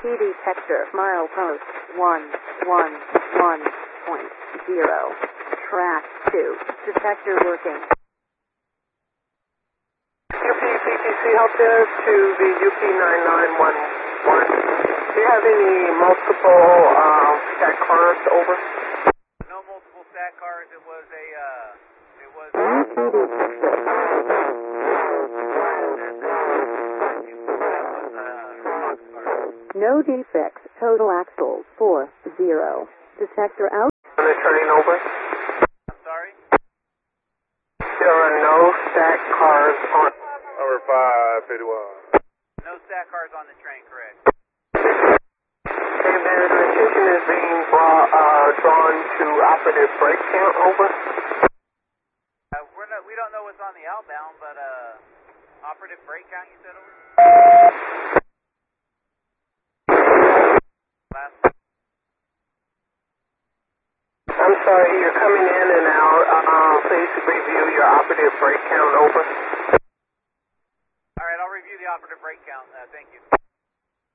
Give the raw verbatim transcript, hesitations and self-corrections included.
T detector, milepost one one one point zero. Track two. Detector working. U P C T C help desk to the U P nine nine one one. Do you have any multiple uh, stack cars over? No multiple stack cars. It was a, uh, it was No defects. Total axles four zero. Detector out. On the train over? I'm sorry? There are no stack cars on. Over five fifty-one. No stack cars on the train, correct? And then attention is being brought, uh, drawn to operative brake count over? Uh, we're not, we don't know what's on the outbound, but uh, operative brake count, you said over? Last. I'm sorry, you're coming in and out. Uh, please review your operative brake count over. All right, I'll review the operative brake count. Uh, thank you.